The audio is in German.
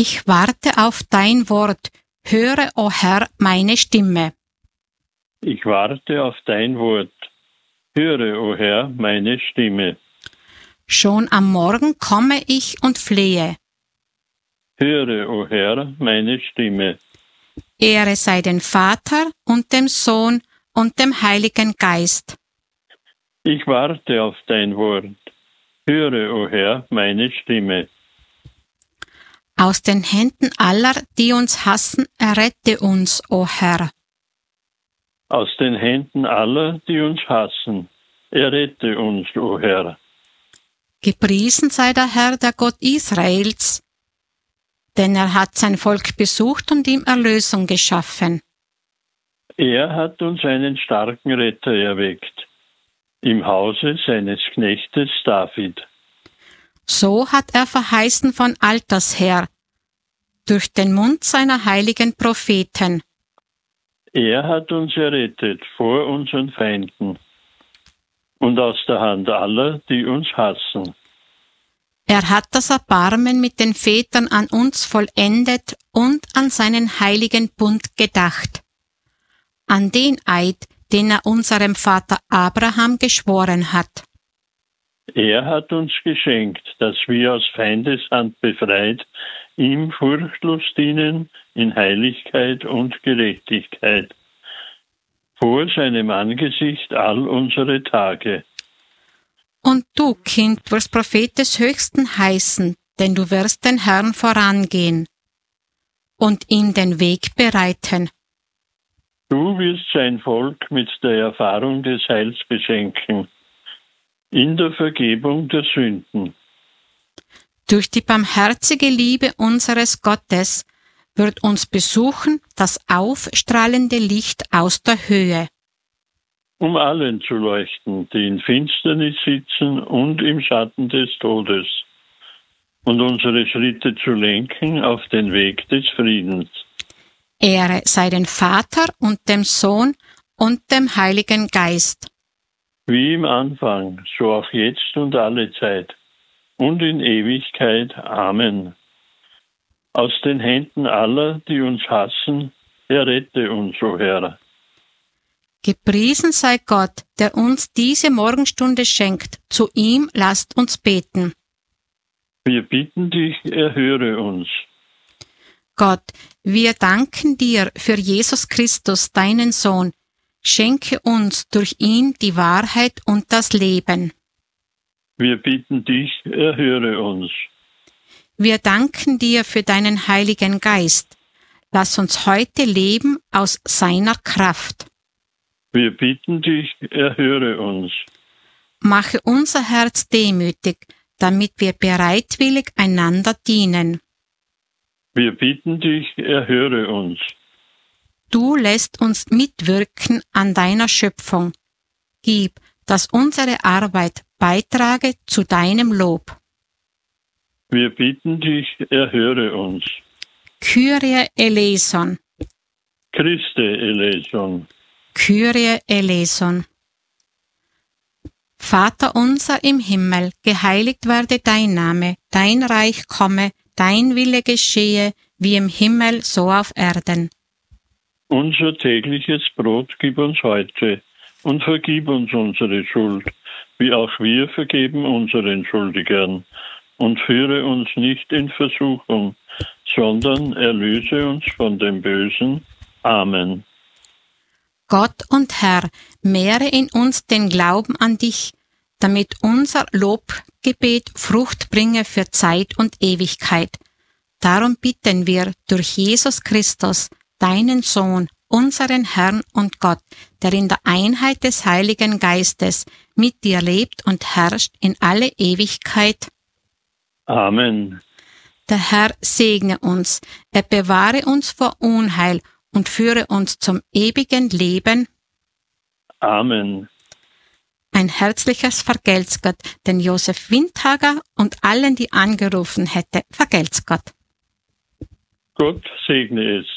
Ich warte auf dein Wort. Höre, o Herr, meine Stimme. Ich warte auf dein Wort. Höre, o Herr, meine Stimme. Schon am Morgen komme ich und flehe. Höre, o Herr, meine Stimme. Ehre sei dem Vater und dem Sohn und dem Heiligen Geist. Ich warte auf dein Wort. Höre, o Herr, meine Stimme. Aus den Händen aller, die uns hassen, errette uns, o Herr. Aus den Händen aller, die uns hassen, errette uns, o Herr. Gepriesen sei der Herr, der Gott Israels, denn er hat sein Volk besucht und ihm Erlösung geschaffen. Er hat uns einen starken Retter erweckt, im Hause seines Knechtes David. So hat er verheißen von alters her, durch den Mund seiner heiligen Propheten. Er hat uns errettet vor unseren Feinden und aus der Hand aller, die uns hassen. Er hat das Erbarmen mit den Vätern an uns vollendet und an seinen heiligen Bund gedacht, an den Eid, den er unserem Vater Abraham geschworen hat. Er hat uns geschenkt, dass wir aus Feindeshand befreit, ihm furchtlos dienen in Heiligkeit und Gerechtigkeit, vor seinem Angesicht all unsere Tage. Und du, Kind, wirst Prophet des Höchsten heißen, denn du wirst den Herrn vorangehen und ihm den Weg bereiten. Du wirst sein Volk mit der Erfahrung des Heils beschenken, in der Vergebung der Sünden. Durch die barmherzige Liebe unseres Gottes wird uns besuchen das aufstrahlende Licht aus der Höhe. Um allen zu leuchten, die in Finsternis sitzen und im Schatten des Todes, und unsere Schritte zu lenken auf den Weg des Friedens. Ehre sei dem Vater und dem Sohn und dem Heiligen Geist. Wie im Anfang, so auch jetzt und alle Zeit und in Ewigkeit. Amen. Aus den Händen aller, die uns hassen, errette uns, o Herr. Gepriesen sei Gott, der uns diese Morgenstunde schenkt. Zu ihm lasst uns beten. Wir bitten dich, erhöre uns. Gott, wir danken dir für Jesus Christus, deinen Sohn. Schenke uns durch ihn die Wahrheit und das Leben. Wir bitten dich, erhöre uns. Wir danken dir für deinen Heiligen Geist. Lass uns heute leben aus seiner Kraft. Wir bitten dich, erhöre uns. Mache unser Herz demütig, damit wir bereitwillig einander dienen. Wir bitten dich, erhöre uns. Du lässt uns mitwirken an deiner Schöpfung. Gib, dass unsere Arbeit beitrage zu deinem Lob. Wir bitten dich, erhöre uns. Kyrie eleison. Christe eleison. Kyrie eleison. Vater unser im Himmel, geheiligt werde dein Name, dein Reich komme, dein Wille geschehe, wie im Himmel, so auf Erden. Unser tägliches Brot gib uns heute und vergib uns unsere Schuld, wie auch wir vergeben unseren Schuldigern. Und führe uns nicht in Versuchung, sondern erlöse uns von dem Bösen. Amen. Gott und Herr, mehre in uns den Glauben an dich, damit unser Lobgebet Frucht bringe für Zeit und Ewigkeit. Darum bitten wir durch Jesus Christus, deinen Sohn, unseren Herrn und Gott, der in der Einheit des Heiligen Geistes mit dir lebt und herrscht in alle Ewigkeit. Amen. Der Herr segne uns, er bewahre uns vor Unheil und führe uns zum ewigen Leben. Amen. Ein herzliches Vergelt's Gott, den Josef Windhager und allen, die angerufen hätte, vergelt's Gott. Gott segne es.